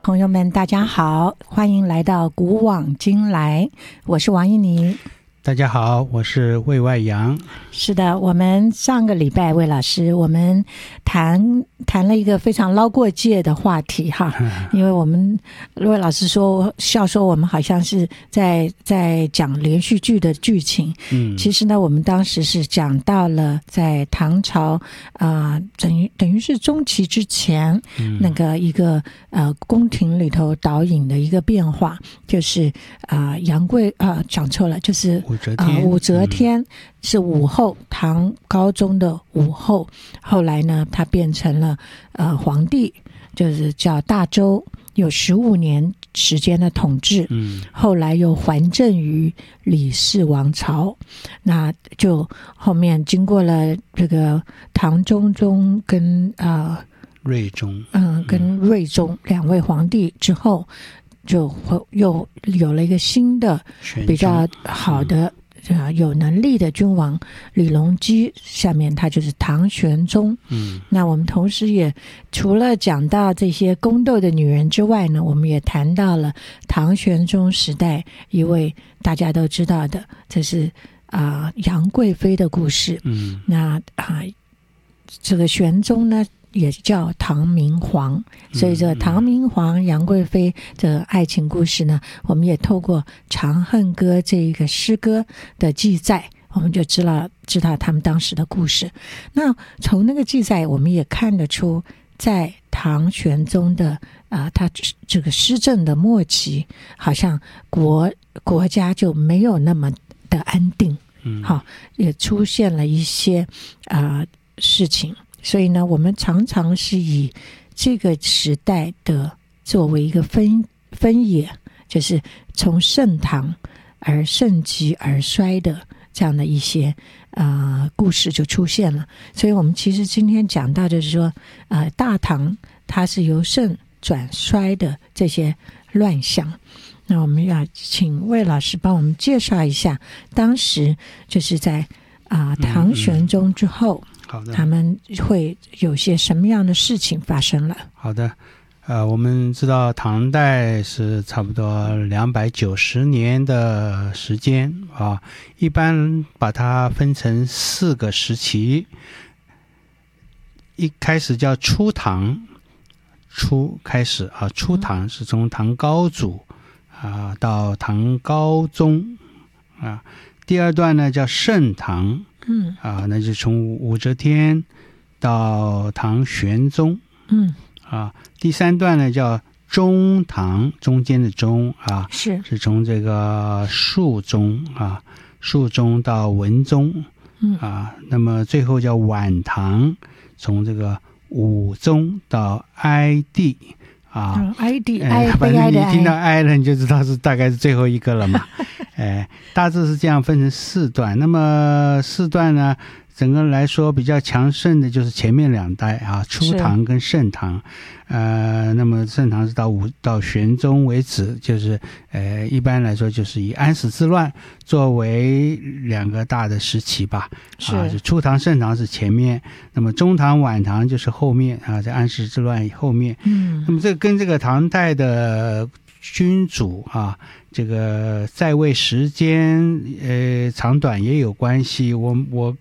朋友们大家好，欢迎来到古往今来，我是王一妮。 大家好，我是魏外阳。 是的，我们上个礼拜魏老师我们谈了一个非常捞过界的话题哈，因为我们魏老师笑说我们好像是在讲连续剧的剧情，其实呢我们当时是讲到了在唐朝等于是中期之前，那个一个宫廷里头导引的一个变化，就是杨贵讲错了，就是武则天是武后，唐高宗的武后，后来呢她变成了皇帝，就是叫大周，有15年时间的统治，后来又还政于李氏王朝，那就后面经过了这个唐中宗跟睿宗跟睿宗两位皇帝之后，就又有了一个新的比较好的有能力的君王李隆基，下面他就是唐玄宗。那我们同时也除了讲到这些宫斗的女人之外呢，我们也谈到了唐玄宗时代一位大家都知道的，这是杨贵妃的故事。那这个玄宗呢也叫唐明皇，所以这唐明皇杨贵妃的爱情故事呢，我们也透过《长恨歌》这一个诗歌的记载，我们就知道他们当时的故事。那从那个记载我们也看得出，在唐玄宗的他这个施政的末期，好像国家就没有那么的安定，好，也出现了一些事情。所以呢，我们常常是以这个时代的作为一个分野，就是从盛唐而盛极而衰的这样的一些故事就出现了。所以我们其实今天讲到就是说，大唐它是由盛转衰的这些乱象。那我们要请魏老师帮我们介绍一下，当时就是在唐玄宗之后。 好的， 他们会有些什么样的事情发生了？ 好的，我们知道唐代是差不多290年的时间啊，一般把它分成4个时期。一开始叫初唐，开始初唐是从唐高祖到唐高宗第二段呢叫盛唐。那就从武则天到唐玄宗。第三段呢叫中唐，中间的中是从这个肃宗到文宗。那么最后叫晚唐，从这个武宗到哀帝。 哀帝， 反正你听到哀了，你就知道是大概是最后一个了嘛。大致是这样分成4段。那么4段呢，整个来说比较强盛的就是前面2代初唐跟盛唐。那么盛唐是到玄宗为止，就是一般来说就是以安史之乱作为2个大的时期吧。就初唐盛唐是前面，那么中唐晚唐就是后面在安史之乱后面。那么这跟这个唐代的君主这个在位时间长短也有关系。我